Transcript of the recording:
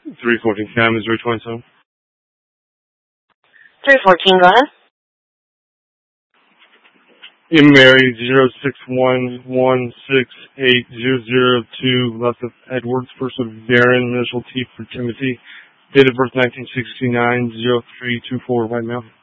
314 Cam, Missouri 27. 314, go ahead. In Mary 061168002, left of Edwards, first of Darren, initial T for Timothy. Date of birth 1969, 0324, white male.